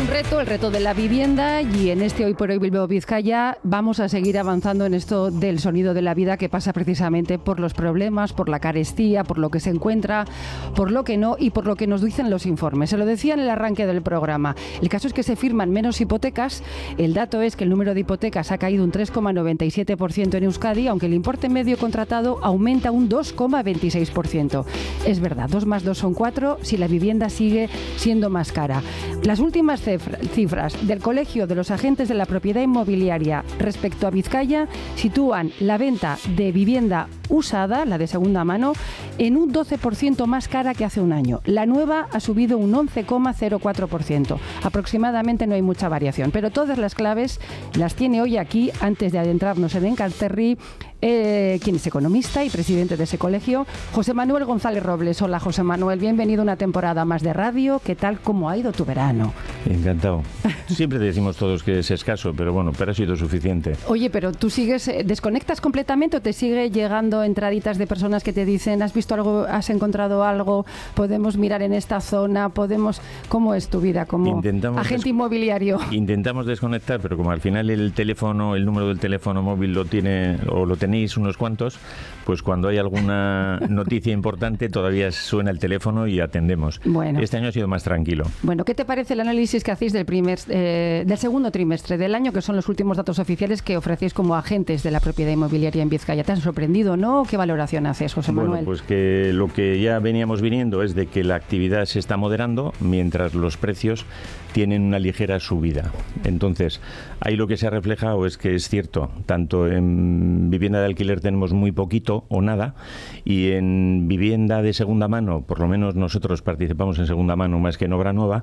un reto, el reto de la vivienda, y en este Hoy por Hoy Bilbao Vizcaya vamos a seguir avanzando en esto del sonido de la vida, que pasa precisamente por los problemas, por la carestía, por lo que se encuentra, por lo que no y por lo que nos dicen los informes. Se lo decía en el arranque del programa. El caso es que se firman menos hipotecas. El dato es que el número de hipotecas ha caído un 3,97% en Euskadi, aunque el importe medio contratado aumenta un 2,26%. Es verdad, 2 más 2 son 4 si la vivienda sigue siendo más cara. Las últimas cifras del Colegio de los Agentes de la Propiedad Inmobiliaria respecto a Vizcaya sitúan la venta de vivienda usada, la de segunda mano, en un 12% más cara que hace un año. La nueva ha subido un 11,04%. Aproximadamente no hay mucha variación, pero todas las claves las tiene hoy aquí, antes de adentrarnos en Enkarterri, quien es economista y presidente de ese colegio, José Manuel González Robles. Hola, José Manuel, bienvenido a una temporada más de radio. ¿Qué tal? ¿Cómo ha ido tu verano? Encantado. Siempre decimos todos que es escaso, pero bueno, pero ha sido suficiente. Oye, pero tú sigues, ¿desconectas completamente o te sigue llegando entraditas de personas que te dicen, has visto algo, has encontrado algo, podemos mirar en esta zona, podemos... ¿Cómo es tu vida como agente inmobiliario? Intentamos desconectar, pero como al final el teléfono, el número del teléfono móvil lo tiene, o lo tenéis unos cuantos, pues cuando hay alguna noticia importante todavía suena el teléfono y atendemos. Bueno. Este año ha sido más tranquilo. Bueno, ¿qué te parece el análisis que hacéis del segundo trimestre del año, que son los últimos datos oficiales que ofrecéis como agentes de la propiedad inmobiliaria en Vizcaya? ¿Te han sorprendido, no? ¿Qué valoración haces, José Manuel? Bueno, pues que lo que ya veníamos viniendo es de que la actividad se está moderando mientras los precios tienen una ligera subida. Entonces, ahí lo que se ha reflejado es que es cierto, tanto en vivienda de alquiler tenemos muy poquito o nada, y en vivienda de segunda mano, por lo menos nosotros participamos en segunda mano más que en obra nueva,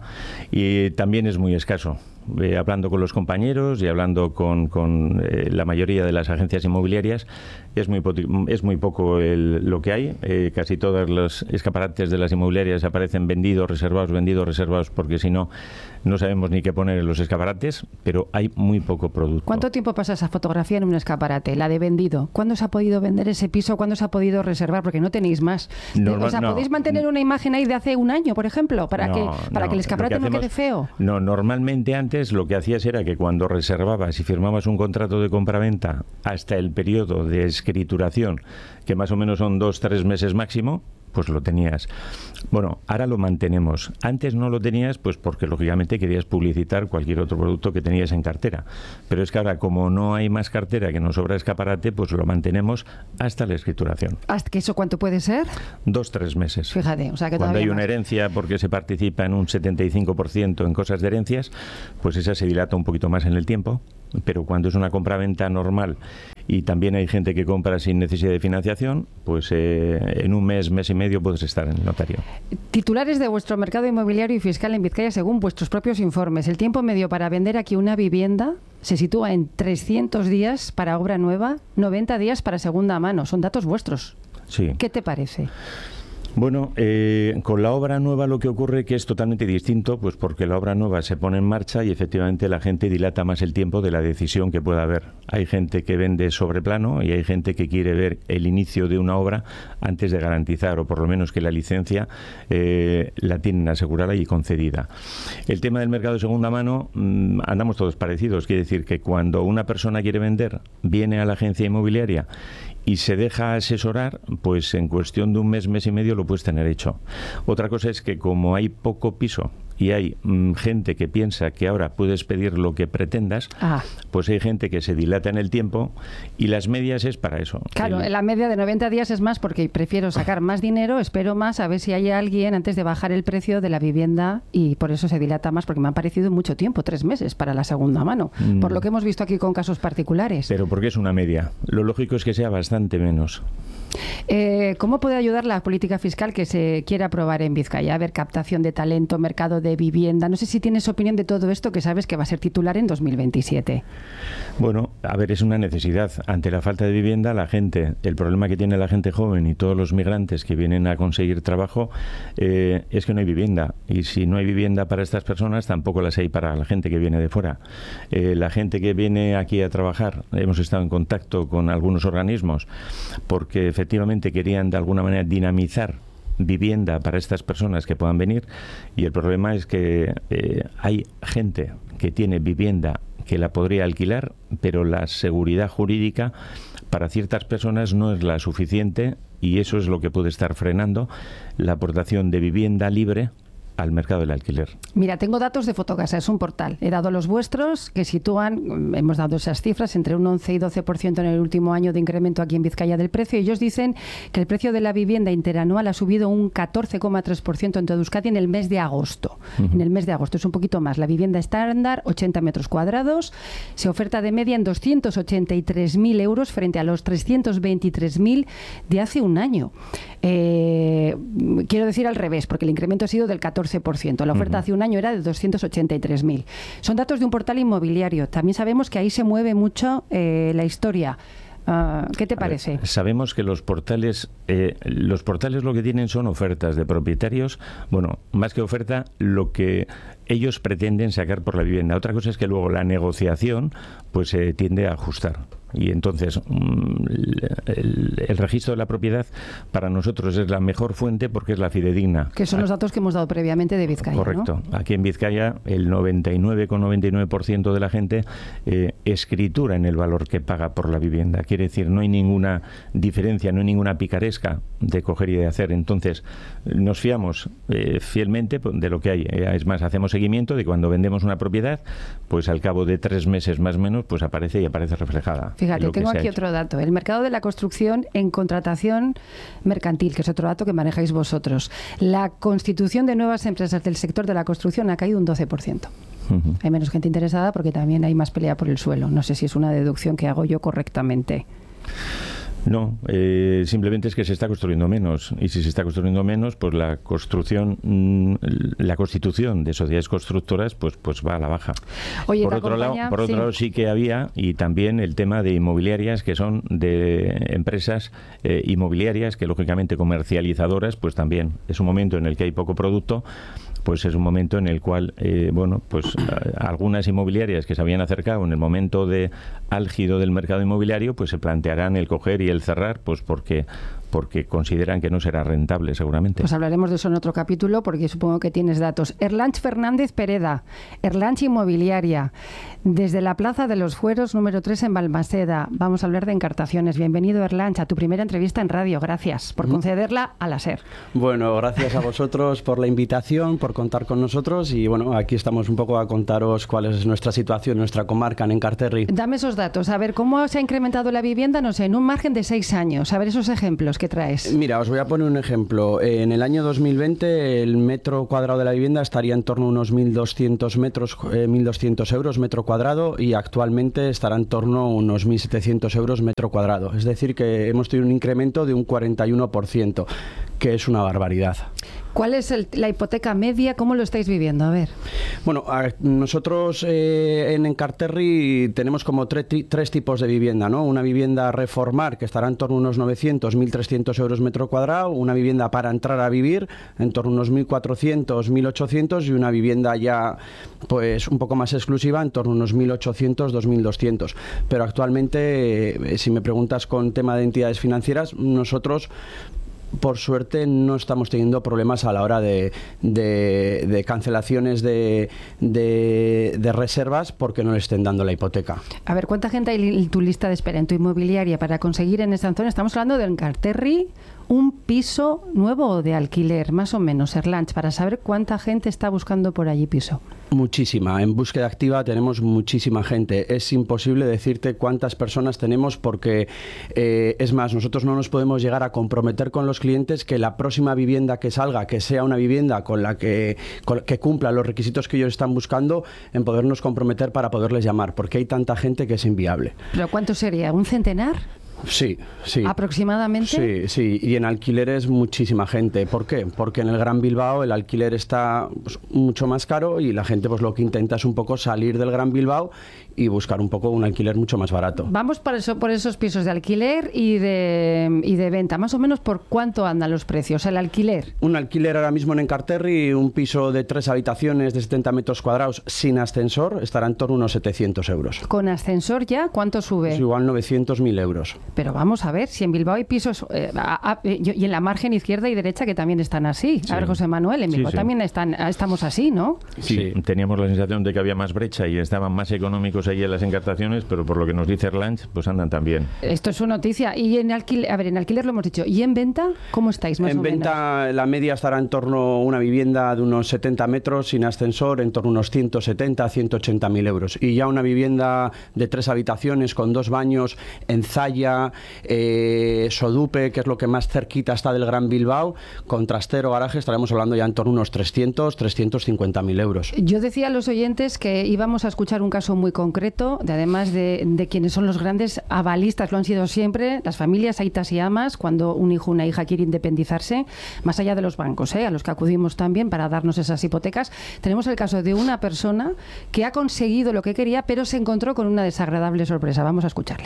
y también es muy escaso. Hablando con los compañeros y hablando con la mayoría de las agencias inmobiliarias, es muy poco lo que hay. Casi todos los escaparates de las inmobiliarias aparecen vendidos, reservados, porque si no, no sabemos ni qué poner en los escaparates, pero hay muy poco producto. ¿Cuánto tiempo pasa esa fotografía en un escaparate, la de vendido? ¿Cuándo se ha podido vender ese piso? ¿Cuándo se ha podido reservar? Porque no tenéis más. ¿Podéis mantener una imagen ahí de hace un año, por ejemplo, para que el escaparate no quede feo? No, normalmente antes lo que hacías era que cuando reservabas y firmabas un contrato de compraventa hasta el periodo de escrituración, que más o menos son 2-3 meses máximo, pues lo tenías. Bueno, ahora lo mantenemos. Antes no lo tenías, pues porque lógicamente querías publicitar cualquier otro producto que tenías en cartera. Pero es que ahora, como no hay más cartera, que nos sobra escaparate, pues lo mantenemos hasta la escrituración. ¿Hasta que eso cuánto puede ser? 2-3 meses. Fíjate, o sea que cuando hay una más. herencia, porque se participa en un 75% en cosas de herencias, pues esa se dilata un poquito más en el tiempo. Pero cuando es una compraventa normal y también hay gente que compra sin necesidad de financiación, pues en un mes y medio puedes estar en el notario. Titulares de vuestro mercado inmobiliario y fiscal en Vizcaya según vuestros propios informes. El tiempo medio para vender aquí una vivienda se sitúa en 300 días para obra nueva, 90 días para segunda mano. Son datos vuestros. Sí. ¿Qué te parece? Bueno, con la obra nueva lo que ocurre que es totalmente distinto, pues porque la obra nueva se pone en marcha y efectivamente la gente dilata más el tiempo de la decisión que pueda haber. Hay gente que vende sobre plano y hay gente que quiere ver el inicio de una obra antes de garantizar, o por lo menos que la licencia la tienen asegurada y concedida. El tema del mercado de segunda mano, andamos todos parecidos. Quiere decir que cuando una persona quiere vender, viene a la agencia inmobiliaria y se deja asesorar, pues en cuestión de un mes y medio lo puedes tener hecho. Otra cosa es que como hay poco piso y hay gente que piensa que ahora puedes pedir lo que pretendas, pues hay gente que se dilata en el tiempo y las medias es para eso. Claro, la media de 90 días es más porque prefiero sacar más dinero, espero más a ver si hay alguien antes de bajar el precio de la vivienda y por eso se dilata más, porque me ha parecido mucho tiempo, 3 meses para la segunda mano, por lo que hemos visto aquí con casos particulares. Pero porque es una media. Lo lógico es que sea bastante menos. ¿Cómo puede ayudar la política fiscal que se quiere aprobar en Vizcaya? A ver, captación de talento, mercado de vivienda. No sé si tienes opinión de todo esto que sabes que va a ser titular en 2027. Bueno, a ver, es una necesidad. Ante la falta de vivienda, la gente, el problema que tiene la gente joven y todos los migrantes que vienen a conseguir trabajo es que no hay vivienda. Y si no hay vivienda para estas personas, tampoco las hay para la gente que viene de fuera. La gente que viene aquí a trabajar, hemos estado en contacto con algunos organismos porque efectivamente querían de alguna manera dinamizar vivienda para estas personas que puedan venir, y el problema es que hay gente que tiene vivienda que la podría alquilar, pero la seguridad jurídica para ciertas personas no es la suficiente, y eso es lo que puede estar frenando la aportación de vivienda libre al mercado del alquiler. Mira, tengo datos de Fotocasa, es un portal. He dado los vuestros, que sitúan, hemos dado esas cifras, entre un 11 y 12% en el último año de incremento aquí en Vizcaya del precio. Ellos dicen que el precio de la vivienda interanual ha subido un 14,3% en todo Euskadi en el mes de agosto. En el mes de agosto es un poquito más. La vivienda estándar, 80 metros cuadrados, se oferta de media en 283.000 euros frente a los 323.000 de hace un año. Quiero decir al revés, porque el incremento ha sido del 14%. La oferta hace un año era de 283.000. Son datos de un portal inmobiliario. También sabemos que ahí se mueve mucho la historia. ¿Qué te parece? Sabemos que los portales lo que tienen son ofertas de propietarios. Bueno, más que oferta, lo que ellos pretenden sacar por la vivienda. Otra cosa es que luego la negociación pues se tiende a ajustar. Y entonces el registro de la propiedad para nosotros es la mejor fuente porque es la fidedigna. Que son los datos que hemos dado previamente de Vizcaya. Correcto. ¿No? Aquí en Vizcaya el 99,99% de la gente escritura en el valor que paga por la vivienda. Quiere decir, no hay ninguna diferencia, no hay ninguna picaresca de coger y de hacer. Entonces nos fiamos fielmente de lo que hay. Es más, hacemos seguimiento de cuando vendemos una propiedad, pues al cabo de 3 meses más o menos, pues aparece reflejada. Fíjate, tengo aquí otro dato. El mercado de la construcción en contratación mercantil, que es otro dato que manejáis vosotros. La constitución de nuevas empresas del sector de la construcción ha caído un 12%. Hay menos gente interesada porque también hay más pelea por el suelo. No sé si es una deducción que hago yo correctamente. No, simplemente es que se está construyendo menos, y si se está construyendo menos, pues la constitución de sociedades constructoras pues va a la baja. Oye, por otro lado sí que había, y también el tema de inmobiliarias, que son de empresas inmobiliarias que lógicamente comercializadoras, pues también es un momento en el que hay poco producto. Pues es un momento en el cual, algunas inmobiliarias que se habían acercado en el momento de álgido del mercado inmobiliario, pues se plantearán el coger y el cerrar, pues porque consideran que no será rentable, seguramente. Pues hablaremos de eso en otro capítulo, porque supongo que tienes datos. Erlanch Fernández Pereda, Erlanch Inmobiliaria, desde la Plaza de los Fueros, número 3 en Balmaseda. Vamos a hablar de encartaciones. Bienvenido, Erlanch, a tu primera entrevista en radio. Gracias por concederla a la SER. Bueno, gracias a vosotros por la invitación, por contar con nosotros, y bueno, aquí estamos un poco a contaros cuál es nuestra situación, nuestra comarca en Enkarterri. Dame esos datos, a ver, ¿cómo se ha incrementado la vivienda, no sé, en un margen de 6 años? A ver esos ejemplos que traes. Mira, os voy a poner un ejemplo. En el año 2020 el metro cuadrado de la vivienda estaría en torno a unos 1.200 euros metro cuadrado, y actualmente estará en torno a unos 1.700 euros metro cuadrado. Es decir, que hemos tenido un incremento de un 41%, que es una barbaridad. ¿Cuál es la hipoteca media? ¿Cómo lo estáis viviendo? A ver. Bueno, nosotros en Enkarterri tenemos como tres tipos de vivienda, ¿no? Una vivienda a reformar, que estará en torno a unos 900, 1.300 euros metro cuadrado, una vivienda para entrar a vivir, en torno a unos 1.400, 1.800, y una vivienda ya pues un poco más exclusiva, en torno a unos 1.800, 2.200. Pero actualmente, si me preguntas con tema de entidades financieras, nosotros por suerte no estamos teniendo problemas a la hora de cancelaciones de reservas porque no le estén dando la hipoteca. A ver, ¿cuánta gente hay en tu lista de espera, en tu inmobiliaria, para conseguir en esta zona? Estamos hablando de Enkarterri, un piso nuevo de alquiler, más o menos, Erlanch, para saber cuánta gente está buscando por allí piso. Muchísima. En búsqueda activa tenemos muchísima gente. Es imposible decirte cuántas personas tenemos porque, es más, nosotros no nos podemos llegar a comprometer con los clientes que la próxima vivienda que salga, que sea una vivienda con la que cumpla los requisitos que ellos están buscando, en podernos comprometer para poderles llamar, porque hay tanta gente que es inviable. ¿Pero cuánto sería? ¿Un centenar? Sí. ¿Aproximadamente? Sí, y en alquileres muchísima gente. ¿Por qué? Porque en el Gran Bilbao el alquiler está pues mucho más caro, y la gente pues lo que intenta es un poco salir del Gran Bilbao y buscar un poco un alquiler mucho más barato. Vamos por esos pisos de alquiler y de venta. Más o menos, ¿por cuánto andan los precios? El alquiler. Un alquiler ahora mismo en Enkarterri, un piso de 3 habitaciones de 70 metros cuadrados sin ascensor, estará en torno a unos 700 euros. ¿Con ascensor ya? ¿Cuánto sube? Pues igual 900.000 euros. Pero vamos a ver, si en Bilbao hay pisos y en la margen izquierda y derecha que también están así. Sí. A ver, José Manuel, en Bilbao también estamos así, ¿no? Sí, teníamos la sensación de que había más brecha y estaban más económicos ahí en las encartaciones, pero por lo que nos dice Erlange, pues andan también. Esto es su noticia. Y en alquiler lo hemos dicho. ¿Y en venta cómo estáis más o menos? En venta la media estará en torno a una vivienda de unos 70 metros sin ascensor, en torno a unos 170 a 180.000 euros. Y ya una vivienda de 3 habitaciones con 2 baños en Zalla, Sodupe, que es lo que más cerquita está del Gran Bilbao, con trastero, garaje, estaremos hablando ya en torno a unos 350.000 euros. Yo decía a los oyentes que íbamos a escuchar un caso muy concreto, además de quienes son los grandes avalistas, lo han sido siempre, las familias aitas y amas, cuando un hijo o una hija quiere independizarse, más allá de los bancos, a los que acudimos también para darnos esas hipotecas. Tenemos el caso de una persona que ha conseguido lo que quería, pero se encontró con una desagradable sorpresa. Vamos a escucharle.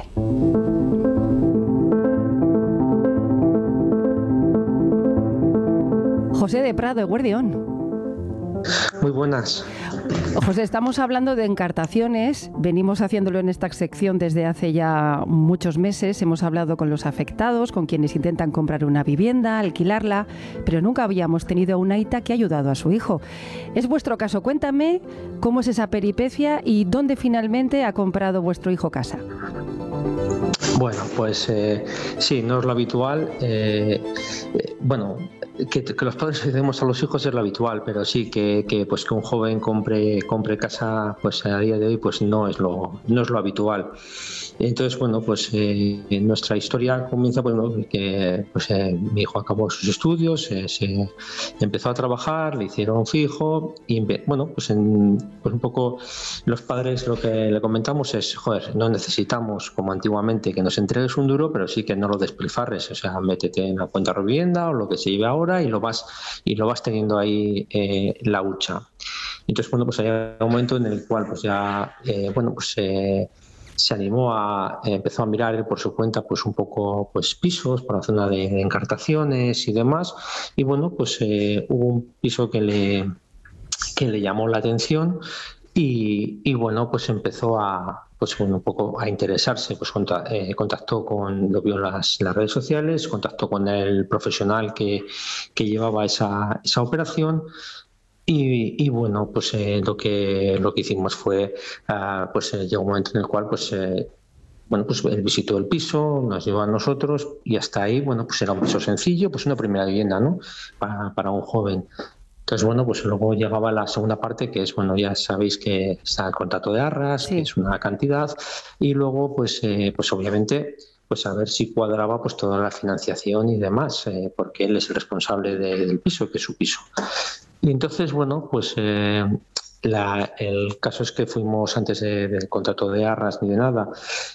José de Prado, Guardión. Muy buenas. José, estamos hablando de encartaciones, venimos haciéndolo en esta sección desde hace ya muchos meses, hemos hablado con los afectados, con quienes intentan comprar una vivienda, alquilarla, pero nunca habíamos tenido una aita que ha ayudado a su hijo. Es vuestro caso, cuéntame cómo es esa peripecia y dónde finalmente ha comprado vuestro hijo casa. Bueno, pues sí, no es lo habitual. Bueno, que los padres ayudemos a los hijos es lo habitual, pero sí que pues que un joven compre casa, pues a día de hoy pues no es lo habitual. Entonces, bueno, pues nuestra historia comienza que mi hijo acabó sus estudios, se empezó a trabajar, le hicieron fijo y bueno, pues un poco los padres lo que le comentamos es, joder, no necesitamos como antiguamente que nos entregues un duro, pero sí que no lo despilfarres, o sea, métete en la cuenta de vivienda o lo que se lleve ahora y lo vas teniendo ahí la hucha. Entonces, bueno, pues hay un momento en el cual pues ya, se animó empezó a mirar él por su cuenta pues un poco pues pisos por la zona de encartaciones y demás, y bueno, pues hubo un piso que le llamó la atención y bueno, pues empezó un poco a interesarse, pues contactó lo vio en las redes sociales, contactó con el profesional que llevaba esa operación. Y bueno, pues lo que hicimos fue, llegó un momento en el cual él visitó el piso, nos llevó a nosotros y hasta ahí, bueno, pues era un piso sencillo, pues una primera vivienda, ¿no? Para un joven. Entonces, bueno, pues luego llegaba la segunda parte, que es, bueno, ya sabéis que está el contrato de arras, sí, que es una cantidad, y luego, pues obviamente, pues a ver si cuadraba pues toda la financiación y demás, porque él es el responsable del piso, que es su piso. Y entonces, bueno, pues el caso es que fuimos antes del contrato de arras ni de nada,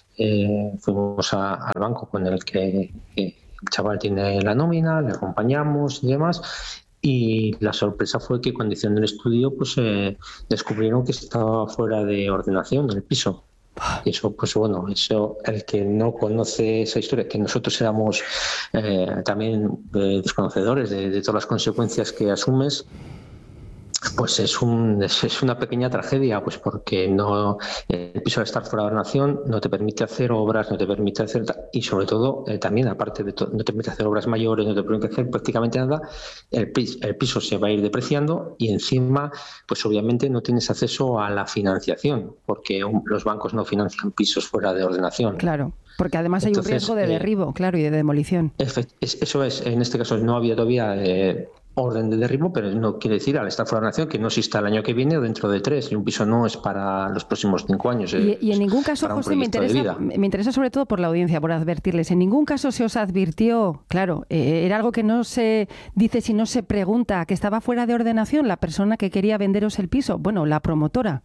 fuimos al banco con el que el chaval tiene la nómina, le acompañamos y demás, y la sorpresa fue que cuando hicieron el estudio pues descubrieron que estaba fuera de ordenación el piso. Y eso, pues bueno, el que no conoce esa historia, que nosotros éramos también desconocedores de todas las consecuencias que asumes, pues es una pequeña tragedia, pues porque el piso al estar fuera de ordenación no te permite hacer obras, no te permite hacer, y sobre todo también aparte de todo, no te permite hacer obras mayores, no te permite hacer prácticamente nada. El piso se va a ir depreciando y encima pues obviamente no tienes acceso a la financiación, porque los bancos no financian pisos fuera de ordenación. Claro, porque además hay un riesgo de derribo, claro, y de demolición. Eso es, en este caso no había todavía orden de derribo, pero no quiere decir al estar fuera de ordenación que no exista el año que viene o dentro de 3, y un piso no es para los próximos 5 años. Y en ningún caso, José, me interesa sobre todo por la audiencia, por advertirles, en ningún caso se os advirtió, claro, era algo que no se dice si no se pregunta, que estaba fuera de ordenación la persona que quería venderos el piso, bueno, la promotora.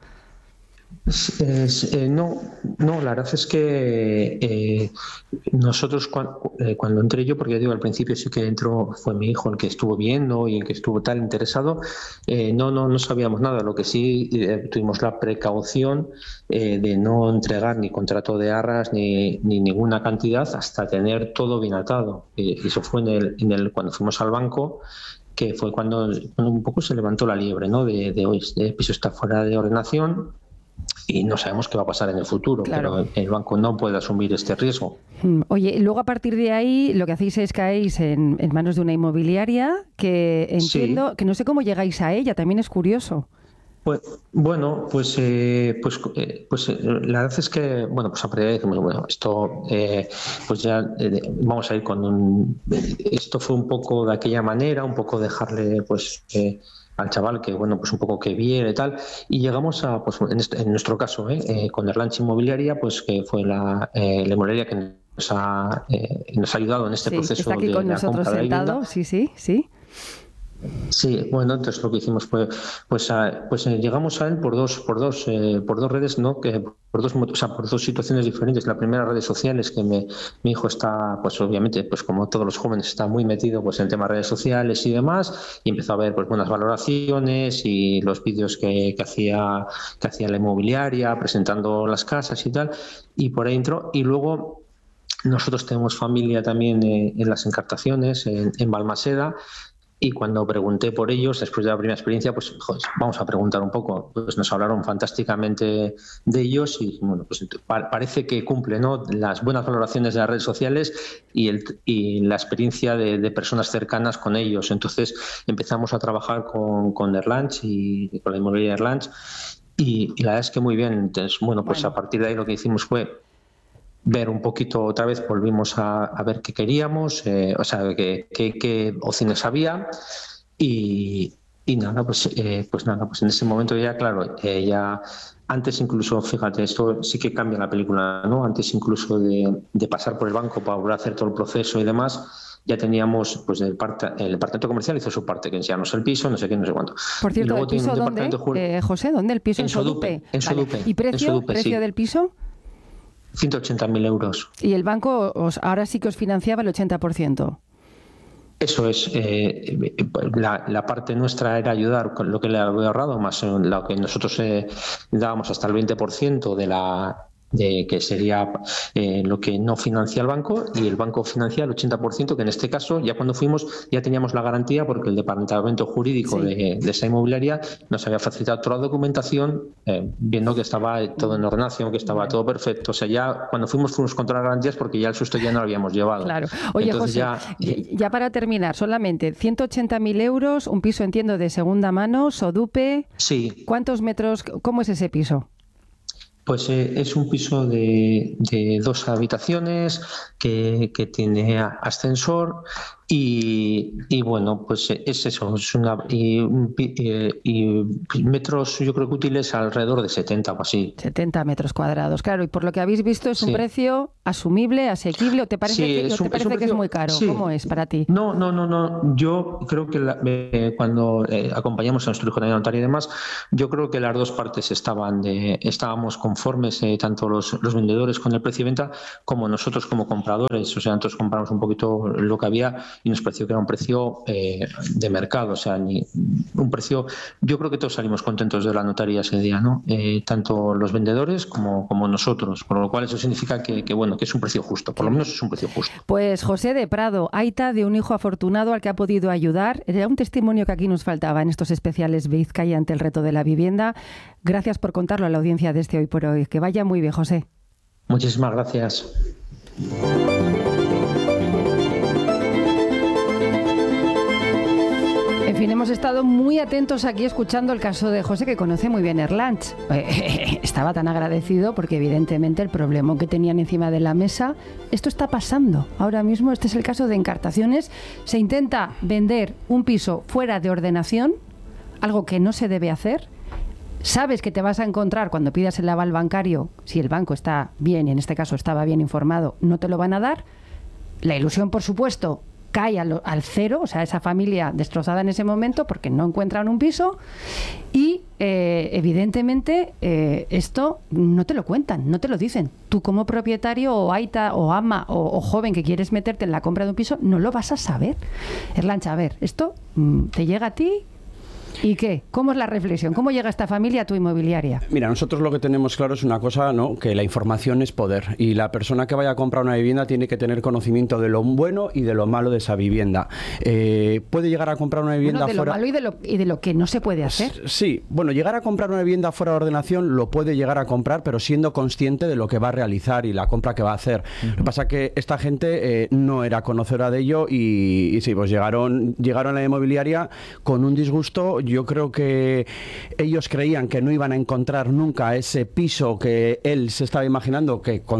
No, la verdad es que nosotros cuando entré yo, porque ya digo, al principio sí que entró, fue mi hijo el que estuvo viendo y el que estuvo tan interesado, no sabíamos nada. Lo que sí tuvimos la precaución de no entregar ni contrato de arras ni ninguna cantidad hasta tener todo bien atado. Y eso fue cuando fuimos al banco, que fue cuando un poco se levantó la liebre, ¿no? De hoy, el piso está fuera de ordenación. y no sabemos qué va a pasar en el futuro, Claro. pero el banco no puede asumir este riesgo. Oye, luego a partir de ahí lo que hacéis es caéis en manos de una inmobiliaria que entiendo, Sí. que no sé cómo llegáis a ella, también es curioso. Pues, bueno, la verdad es que, bueno, pues a partir de ahí dijimos, bueno, esto, pues ya vamos a ir con esto fue un poco de aquella manera, un poco dejarle, pues, al chaval que, bueno, pues un poco que viera y tal, y llegamos a, pues, en nuestro caso, con Erlanch Inmobiliaria, pues que fue la inmobiliaria que nos ha ayudado en este Sí, proceso está aquí de con la nosotros compra de la vivienda. sentado, sí, sí, sí. Sí, bueno, entonces lo que hicimos fue, llegamos a él por dos redes, ¿no? Que por dos situaciones diferentes. La primera, redes sociales, que mi hijo está, pues obviamente, pues como todos los jóvenes, está muy metido, pues en temas de redes sociales y demás, y empezó a ver, pues, buenas valoraciones y los vídeos que hacía la inmobiliaria presentando las casas y tal, y por ahí entró. Y luego nosotros tenemos familia también en las encartaciones, en Balmaseda. Y cuando pregunté por ellos, después de la primera experiencia, pues joder, vamos a preguntar un poco. Pues nos hablaron fantásticamente de ellos y bueno, pues parece que cumple, ¿no?, las buenas valoraciones de las redes sociales y la experiencia de personas cercanas con ellos. Entonces empezamos a trabajar con Erlanch y con la inmobiliaria Erlanch y la verdad es que muy bien. Entonces, bueno, pues a partir de ahí lo que hicimos fue ver un poquito otra vez, volvimos a ver qué queríamos, o sea, qué opciones había y nada, pues en ese momento ya, claro, ya antes incluso, fíjate, esto sí que cambia la película, ¿no? Antes incluso de pasar por el banco para volver a hacer todo el proceso y demás, ya teníamos, pues el departamento comercial hizo su parte, que enseñarnos el piso, no sé qué, no sé cuánto. Por Y cierto, luego ¿el tiene piso un dónde, departamento José? ¿Dónde el piso? en Sodupe, en Vale. Sodupe, ¿Y en precio? Sodupe, ¿Precio sí. del piso? 180.000 euros. Y el banco ahora sí que os financiaba el 80%. Eso es, la parte nuestra era ayudar con lo que le había ahorrado, más lo que nosotros dábamos hasta el 20% de que sería lo que no financia el banco, y el banco financia el 80%, que en este caso, ya cuando fuimos, ya teníamos la garantía porque el departamento jurídico de esa inmobiliaria nos había facilitado toda la documentación, viendo que estaba todo en ordenación, que estaba todo perfecto. O sea, ya cuando fuimos con todas las garantías porque ya el susto ya no lo habíamos llevado. Claro. Oye, entonces, José, ya para terminar, solamente 180.000 euros, un piso, entiendo, de segunda mano, Sodupe. Sí. ¿Cuántos metros? ¿Cómo es ese piso? Pues es un piso de 2 habitaciones que tiene ascensor y bueno, pues es eso, es y metros, yo creo que útiles alrededor de 70 o así. 70 metros cuadrados, claro. Y por lo que habéis visto, ¿es un precio asumible, asequible o te parece, que es muy caro? Sí. ¿Cómo es para ti? No. Yo creo que cuando acompañamos a nuestro hijo de notario y demás, yo creo que las dos partes estábamos conformes, tanto los vendedores con el precio de venta como nosotros como compradores. O sea, nosotros compramos un poquito lo que había y nos pareció que era un precio de mercado. O sea, un precio. Yo creo que todos salimos contentos de la notaría ese día, ¿no? Tanto los vendedores como nosotros. Por lo cual eso significa que es un precio justo. Por lo menos es un precio justo. Pues José de Prado, aita de un hijo afortunado al que ha podido ayudar. Era un testimonio que aquí nos faltaba en estos especiales Vizcaya ante el reto de la vivienda. Gracias por contarlo a la audiencia de este Hoy por Hoy. Que vaya muy bien, José. Muchísimas gracias. En fin, hemos estado muy atentos aquí escuchando el caso de José, que conoce muy bien Erlanch. Estaba tan agradecido porque evidentemente el problema que tenían encima de la mesa, esto está pasando ahora mismo. Este es el caso de Encartaciones. Se intenta vender un piso fuera de ordenación, algo que no se debe hacer. Sabes que te vas a encontrar cuando pidas el aval bancario, si el banco está bien, y en este caso estaba bien informado, no te lo van a dar. La ilusión, por supuesto, cae al cero, o sea, esa familia destrozada en ese momento porque no encuentran un piso y evidentemente esto no te lo cuentan, no te lo dicen. Tú como propietario o aita o ama o joven que quieres meterte en la compra de un piso no lo vas a saber. Erlanch, a ver, esto te llega a ti. ¿Y qué? ¿Cómo es la reflexión? ¿Cómo llega esta familia a tu inmobiliaria? Mira, nosotros lo que tenemos claro es una cosa, ¿no? Que la información es poder, y la persona que vaya a comprar una vivienda tiene que tener conocimiento de lo bueno y de lo malo de esa vivienda. Puede llegar a comprar una vivienda de fuera... lo malo y de lo que no se puede hacer. Sí, bueno, llegar a comprar una vivienda fuera de ordenación lo puede llegar a comprar, pero siendo consciente de lo que va a realizar y la compra que va a hacer. Lo que pasa es que esta gente no era conocedora de ello y sí, pues llegaron a la inmobiliaria con un disgusto. Yo creo que ellos creían que no iban a encontrar nunca ese piso que él se estaba imaginando que con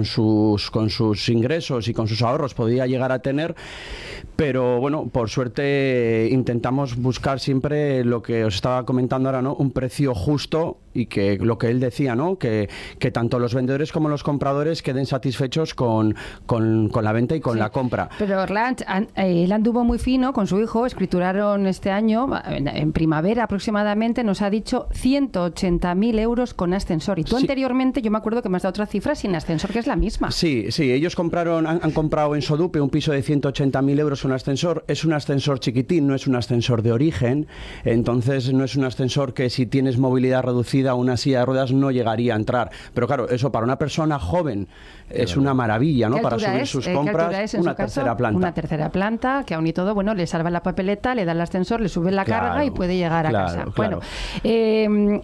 sus ingresos y con sus ahorros podía llegar a tener, pero bueno, por suerte intentamos buscar siempre lo que os estaba comentando ahora, ¿no? Un precio justo, y que lo que él decía, ¿no? Que tanto los vendedores como los compradores queden satisfechos con la venta y con la compra. Pero él anduvo muy fino con su hijo, escrituraron este año, en primavera aproximadamente, nos ha dicho 180.000 euros con ascensor. Y tú anteriormente, yo me acuerdo que me has dado otra cifra sin ascensor, que es la misma. Sí, ellos han comprado en Sodupe un piso de 180.000 euros con ascensor. Es un ascensor chiquitín, no es un ascensor de origen, entonces no es un ascensor que si tienes movilidad reducida, una silla de ruedas no llegaría a entrar. Pero claro, eso para una persona joven es una maravilla, ¿no? Para subir sus compras. Una tercera planta. Una tercera planta, que aún y todo, bueno, le salva la papeleta, le da el ascensor, le sube la carga y puede llegar a casa. Claro. Bueno,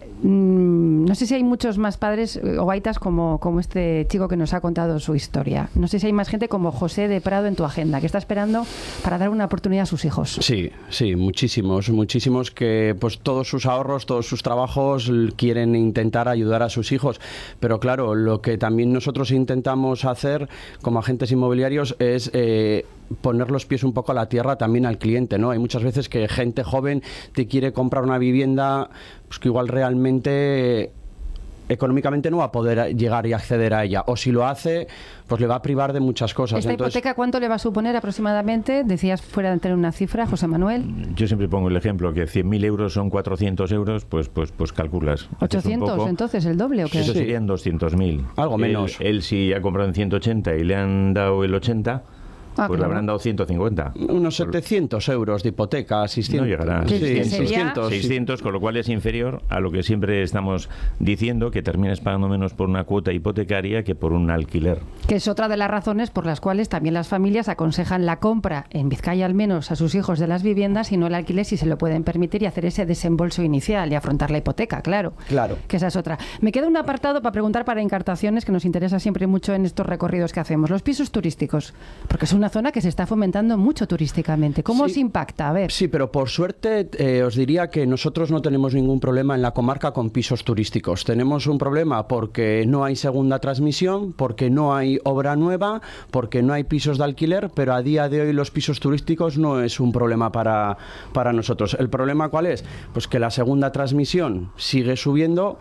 no sé si hay muchos más padres o gaitas como este chico que nos ha contado su historia. No sé si hay más gente como José de Prado en tu agenda, que está esperando para dar una oportunidad a sus hijos. Sí, muchísimos que pues todos sus ahorros, todos sus trabajos quieren intentar ayudar a sus hijos, pero claro, lo que también nosotros intentamos hacer como agentes inmobiliarios es poner los pies un poco a la tierra también al cliente, ¿no? Hay muchas veces que gente joven te quiere comprar una vivienda pues que igual realmente económicamente no va a poder llegar y acceder a ella, o si lo hace, pues le va a privar de muchas cosas. ¿Esta hipoteca cuánto le va a suponer aproximadamente? Decías fuera de tener una cifra, José Manuel. Yo siempre pongo el ejemplo que 100.000 euros son 400 euros, pues calculas. 800, entonces, ¿el doble o qué? Eso serían 200.000. Algo menos. Él si ha comprado en 180 y le han dado el 80... pues le habrán dado 150. Unos 700 euros de hipoteca, 600. No llegará. Sí, 600, con lo cual es inferior a lo que siempre estamos diciendo, que termines pagando menos por una cuota hipotecaria que por un alquiler. Que es otra de las razones por las cuales también las familias aconsejan la compra, en Vizcaya al menos, a sus hijos de las viviendas y no el alquiler si se lo pueden permitir y hacer ese desembolso inicial y afrontar la hipoteca, claro. Que esa es otra. Me queda un apartado para preguntar para Encartaciones que nos interesa siempre mucho en estos recorridos que hacemos. Los pisos turísticos, porque es una zona que se está fomentando mucho turísticamente. ¿Cómo os impacta? A ver. Sí, pero por suerte os diría que nosotros no tenemos ningún problema en la comarca con pisos turísticos. Tenemos un problema porque no hay segunda transmisión, porque no hay obra nueva, porque no hay pisos de alquiler, pero a día de hoy los pisos turísticos no es un problema para nosotros. ¿El problema cuál es? Pues que la segunda transmisión sigue subiendo,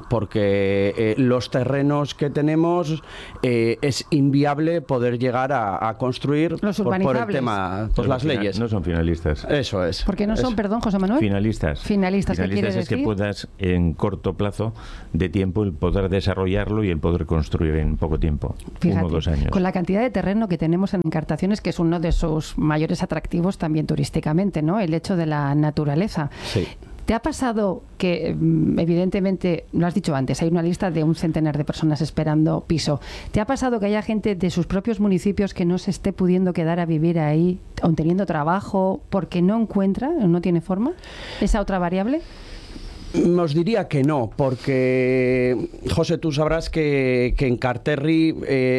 porque los terrenos que tenemos es inviable poder llegar a construir por el tema, pues las leyes. No son finalistas. Eso es. ¿Por qué no son, perdón, José Manuel? Finalistas. Finalistas, ¿qué quiere decir? Es que puedas en corto plazo de tiempo el poder desarrollarlo y el poder construir en poco tiempo. Fíjate, 1 o 2 años. Con la cantidad de terreno que tenemos en Encartaciones, que es uno de sus mayores atractivos también turísticamente, ¿no? El hecho de la naturaleza. Sí. ¿Te ha pasado que, evidentemente, lo has dicho antes, hay una lista de 100 de personas esperando piso? ¿Te ha pasado que haya gente de sus propios municipios que no se esté pudiendo quedar a vivir ahí, aun teniendo trabajo, porque no encuentra, no tiene forma? ¿Esa otra variable? Os diría que no, porque, José, tú sabrás que en Carterri,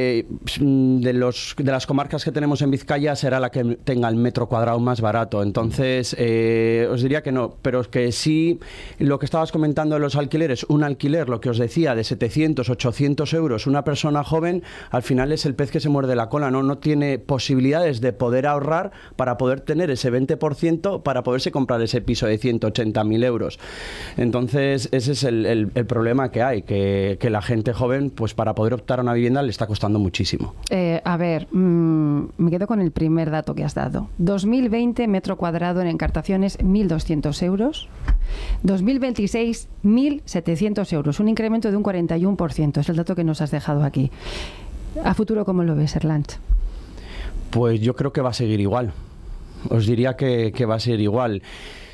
de las comarcas que tenemos en Vizcaya, será la que tenga el metro cuadrado más barato. Entonces, os diría que no, pero es que sí, lo que estabas comentando de los alquileres, un alquiler, lo que os decía, de 700, 800 euros, una persona joven, al final es el pez que se muerde la cola, no tiene posibilidades de poder ahorrar para poder tener ese 20% para poderse comprar ese piso de 180.000 euros. Entonces, ese es el problema que hay, que la gente joven, pues para poder optar a una vivienda le está costando muchísimo. A ver, me quedo con el primer dato que has dado. 2020, metro cuadrado en Encartaciones, 1.200 euros. 2026, 1.700 euros, un incremento de un 41%, es el dato que nos has dejado aquí. ¿A futuro cómo lo ves, Erlanch? Pues yo creo que va a seguir igual. Os diría que va a seguir igual.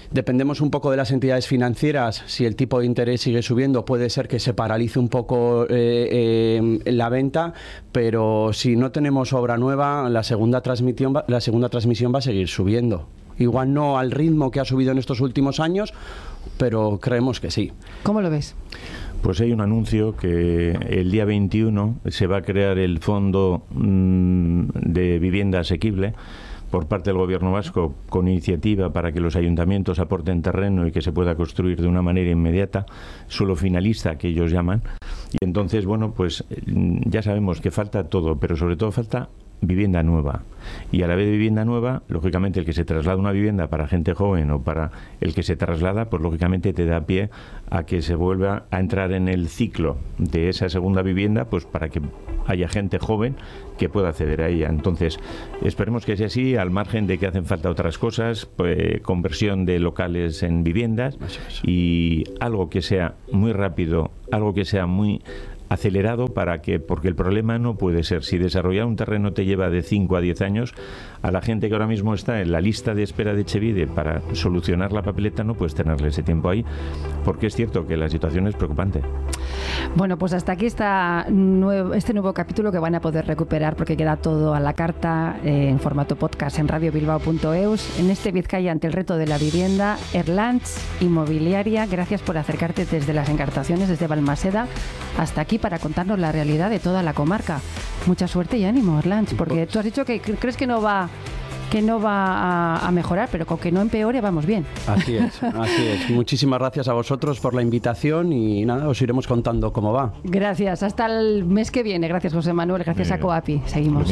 Dependemos un poco de las entidades financieras. Si el tipo de interés sigue subiendo, puede ser que se paralice un poco la venta, pero si no tenemos obra nueva, la segunda transmisión va a seguir subiendo. Igual no al ritmo que ha subido en estos últimos años, pero creemos que sí. ¿Cómo lo ves? Pues hay un anuncio que el día 21 se va a crear el Fondo de Vivienda Asequible por parte del Gobierno vasco, con iniciativa para que los ayuntamientos aporten terreno y que se pueda construir de una manera inmediata, suelo finalista que ellos llaman. Y entonces, bueno, pues ya sabemos que falta todo, pero sobre todo falta vivienda nueva. Y a la vez de vivienda nueva, lógicamente el que se traslada una vivienda para gente joven o para el que se traslada, pues lógicamente te da pie a que se vuelva a entrar en el ciclo de esa segunda vivienda, pues para que haya gente joven que pueda acceder a ella. Entonces, esperemos que sea así, al margen de que hacen falta otras cosas, pues, conversión de locales en viviendas y algo que sea muy rápido, algo que sea muy acelerado, porque el problema no puede ser, si desarrollar un terreno te lleva de 5 a 10 años, a la gente que ahora mismo está en la lista de espera de Etxebide para solucionar la papeleta no puedes tenerle ese tiempo ahí, porque es cierto que la situación es preocupante. Bueno, pues hasta aquí está este nuevo capítulo que van a poder recuperar porque queda todo a la carta en formato podcast en radiobilbao.eus. En este Vizcaya ante el reto de la vivienda, Erlanz Inmobiliaria, gracias por acercarte desde las Encartaciones, desde Balmaseda, hasta aquí para contarnos la realidad de toda la comarca. Mucha suerte y ánimo, Erlanz, porque tú has dicho que crees que no va a mejorar, pero con que no empeore vamos bien. Así es. Muchísimas gracias a vosotros por la invitación y nada, os iremos contando cómo va. Gracias, hasta el mes que viene. Gracias, José Manuel, gracias a Coapi. Seguimos.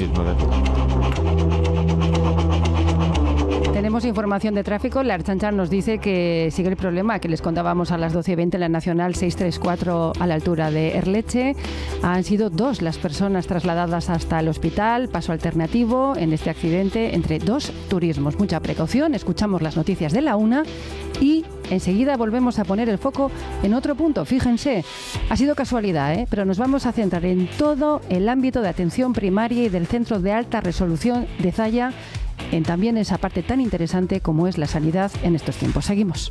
Tenemos información de tráfico. La Ertzaintza nos dice que sigue el problema que les contábamos a las 12:20 en la Nacional 634 a la altura de Erleche. Han sido 2 las personas trasladadas hasta el hospital, paso alternativo en este accidente entre 2 turismos. Mucha precaución, escuchamos las noticias de la 1 y enseguida volvemos a poner el foco en otro punto. Fíjense, ha sido casualidad, pero nos vamos a centrar en todo el ámbito de atención primaria y del Centro de Alta Resolución de Zalla, en también esa parte tan interesante como es la sanidad en estos tiempos. Seguimos.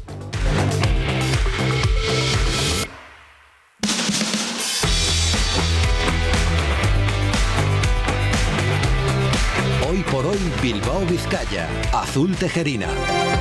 Hoy por hoy, Bilbao Vizcaya, Azul Tejerina.